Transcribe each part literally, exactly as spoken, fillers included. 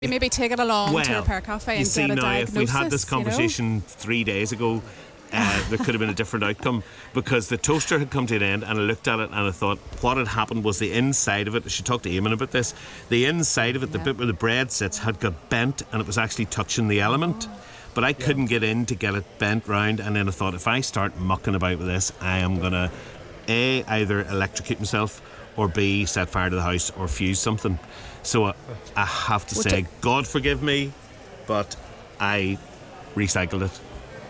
You maybe take it along well, to Repair Cafe and you see get a now, diagnosis. if we'd had this conversation you know? three days ago, uh, there could have been a different outcome, because the toaster had come to an end, and I looked at it and I thought what had happened was the inside of it, I should talk to Eamon about this, the inside of it, the Yeah. bit where the bread sits, had got bent, and it was actually touching the element. But I couldn't get in to get it bent round, and then I thought, if I start mucking about with this, I am going to A, either electrocute myself, or B, set fire to the house or fuse something. So uh, I have to Well, say, t- God forgive me, but I recycled it.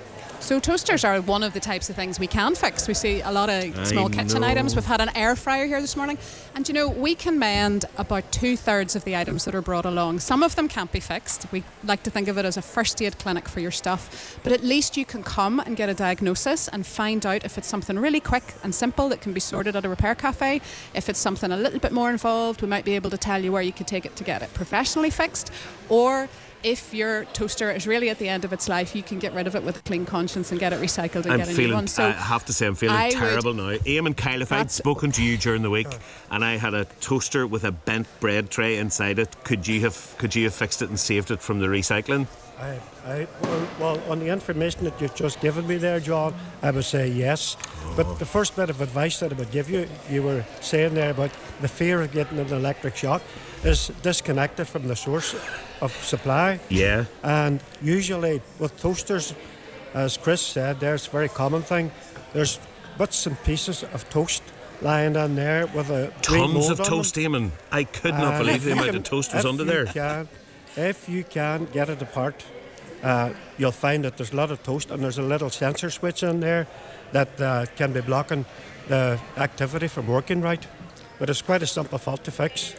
So toasters are one of the types of things we can fix. We see a lot of I small kitchen know. items. We've had an air fryer here this morning, and you know, we can mend about two thirds of the items that are brought along. Some of them can't be fixed. We like to think of it as a first aid clinic for your stuff, but at least you can come and get a diagnosis and find out if it's something really quick and simple that can be sorted at a repair cafe. If it's something a little bit more involved, we might be able to tell you where you could take it to get it professionally fixed. Or if your toaster is really at the end of its life, you can get rid of it with a clean conscience and get it recycled and I'm get a feeling, new one. So I have to say, I'm feeling I would- terrible now. Eamon Kyle, if I'd That's- spoken to you during the week and I had a toaster with a bent bread tray inside it, could you have could you have fixed it and saved it from the recycling? I, I, well, well, on the information that you've just given me there, John, I would say yes. But the first bit of advice that I would give you, you were saying there about the fear of getting an electric shock, is disconnected from the source of supply. Yeah. And usually with toasters, as Chris said, there's a very common thing. There's bits and pieces of toast lying in there with a green Tons mould of on toast, them. Eamon. I could not And believe if the you amount can- of toast was if under you there. Can, if you can get it apart, uh, you'll find that there's a lot of toast, and there's a little sensor switch in there that uh, can be blocking the activity from working right. But it's quite a simple fault to fix.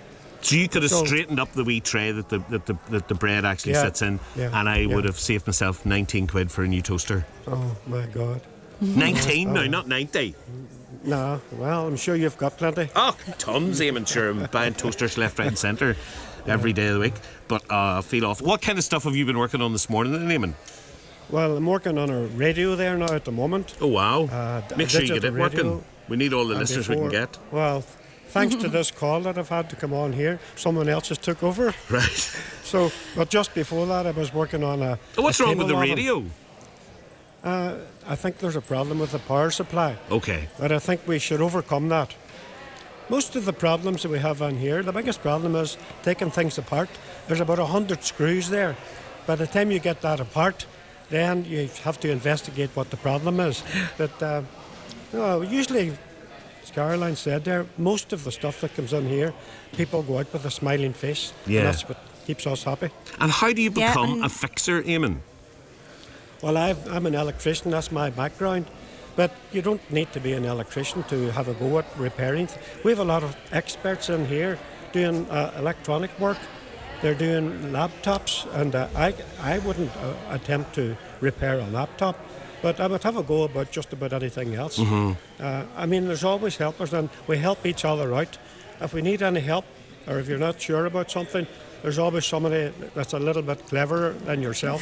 So you could have So- straightened up the wee tray that the that the, that the bread actually Yeah, sits in, yeah, and I yeah. would have saved myself nineteen quid for a new toaster. Oh my God. nineteen now, not ninety. No, well, I'm sure you've got plenty. Oh, tons, Eamon. Sure, I'm buying toasters left, right, and centre every day of the week. But uh, I feel off. What kind of stuff have you been working on this morning, then, Eamon? Well, I'm working on a radio there now at the moment. Oh wow! Uh, a Make sure you get it digital radio. working. We need all the And listeners we can before- get. Well, thanks to this call that I've had to come on here, someone else has took over. Right. So, but just before that, I was working on a. What's a wrong with the cable oven. radio? Uh, I think there's a problem with the power supply, Okay. but I think we should overcome that. Most of the problems that we have on here, the biggest problem is taking things apart. There's about a hundred screws there. By the time you get that apart, then you have to investigate what the problem is. But uh, no, usually, as Caroline said there, most of the stuff that comes in here, people go out with a smiling face. Yeah. And that's what keeps us happy. And how do you Yeah, become and- a fixer, Eamon? Well, I've, I'm an electrician, that's my background. But you don't need to be an electrician to have a go at repairing. th- We have a lot of experts in here doing uh, electronic work. They're doing laptops, and uh, I, I wouldn't uh, attempt to repair a laptop, but I would have a go about just about anything else. Uh, I mean, there's always helpers, and we help each other out. If we need any help, or if you're not sure about something, there's always somebody that's a little bit cleverer than yourself.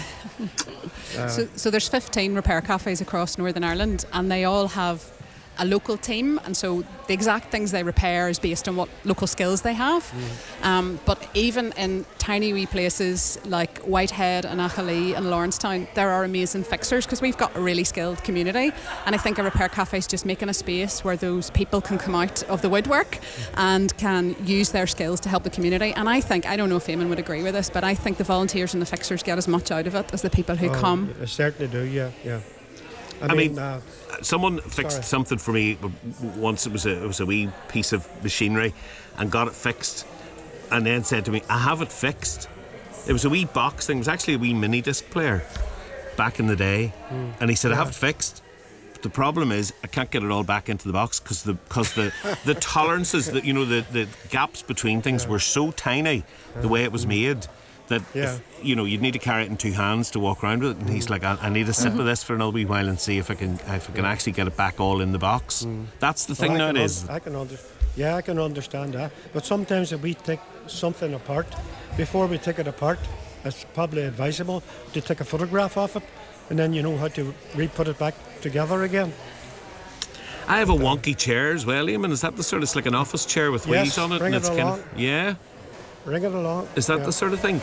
So, so there's fifteen repair cafes across Northern Ireland, and they all have a local team, and so the exact things they repair is based on what local skills they have. Um, but even in tiny wee places like Whitehead and Achillee and Lawrencetown, there are amazing fixers because we've got a really skilled community, and I think a repair cafe is just making a space where those people can come out of the woodwork and can use their skills to help the community. And I think, I don't know if Eamon would agree with this, but I think the volunteers and the fixers get as much out of it as the people who Oh, come. I certainly do, yeah, yeah. I, I mean, mean, uh, Someone fixed Sorry. something for me once. It was a it was a wee piece of machinery, and got it fixed, and then said to me, "I have it fixed." It was a wee box thing. It was actually a wee mini disc player back in the day, and he said, "I have it fixed." But the problem is, I can't get it all back into the box because the because the the tolerances that you know the the gaps between things were so tiny, the way it was made. That Yeah. if, you know, you'd need to carry it in two hands to walk around with it, and he's like, I, I need to sit with this for another wee while and see if I can if I can actually get it back all in the box. That's the thing well, I can nowadays. un- I can under- yeah, I can understand that. But sometimes if we take something apart, before we take it apart, it's probably advisable to take a photograph of it, and then you know how to re-put it back together again. I have a wonky chair as well, Eamon. Is that the sort of, it's like an office chair with Yes, wheels on it? bring and it it's along. Kind of, yeah. Bring it along. Is that yeah. the sort of thing?